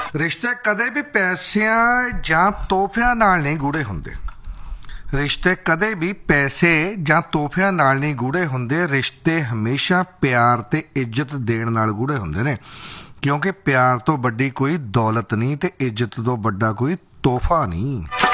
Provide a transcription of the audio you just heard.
ਰਿਸ਼ਤੇ ਕਦੇ ਵੀ ਪੈਸਿਆਂ ਜਾਂ ਤੋਹਫਿਆਂ ਨਾਲ ਨਹੀਂ ਗੂੜੇ ਹੁੰਦੇ। ਰਿਸ਼ਤੇ ਕਦੇ ਵੀ ਪੈਸੇ ਜਾਂ ਤੋਹਫਿਆਂ ਨਾਲ ਨਹੀਂ ਗੂੜੇ ਹੁੰਦੇ। ਰਿਸ਼ਤੇ ਹਮੇਸ਼ਾ ਪਿਆਰ ਤੇ ਇੱਜ਼ਤ ਦੇਣ ਨਾਲ ਗੂੜੇ ਹੁੰਦੇ ਨੇ, ਕਿਉਂਕਿ ਪਿਆਰ ਤੋਂ ਵੱਡੀ ਕੋਈ ਦੌਲਤ ਨਹੀਂ ਤੇ ਇੱਜ਼ਤ ਤੋਂ ਵੱਡਾ ਕੋਈ ਤੋਹਫਾ ਨਹੀਂ।